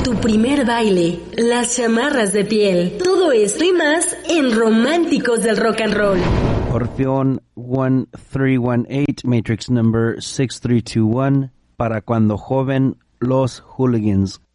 tu primer baile, las chamarras de piel, todo esto y más en Románticos del Rock and Roll. Orfeón 1318, Matrix number 6321, para cuando joven, los Hooligans.